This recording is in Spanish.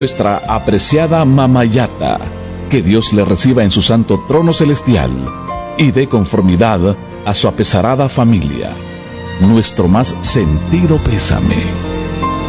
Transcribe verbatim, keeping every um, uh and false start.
Nuestra apreciada Mamayata, que Dios le reciba en su santo trono celestial y dé conformidad a su apesarada familia. Nuestro más sentido pésame.